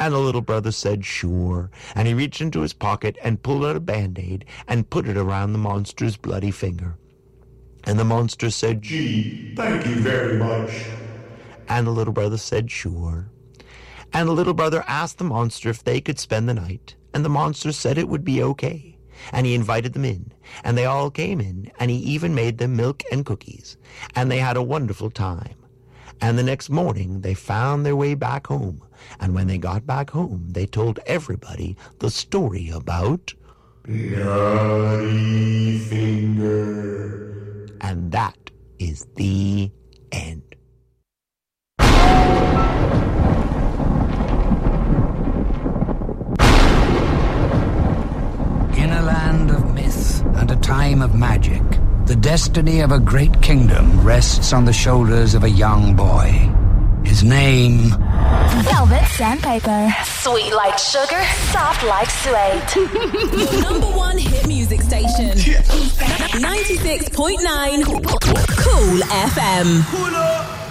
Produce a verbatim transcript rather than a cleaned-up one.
And the little brother said, sure. And he reached into his pocket and pulled out a Band-Aid and put it around the monster's bloody finger. And the monster said, gee, thank you very much. And the little brother said, sure. And the little brother asked the monster if they could spend the night. And the monster said it would be okay. And he invited them in. And they all came in. And he even made them milk and cookies. And they had a wonderful time. And the next morning, they found their way back home. And when they got back home, they told everybody the story about Bloody Finger. And that is the end. In a land of myth and a time of magic, the destiny of a great kingdom rests on the shoulders of a young boy. His name... Velvet Sandpaper. Sweet like sugar, soft like suede. Your number one hit music station. ninety-six point nine Cool F M.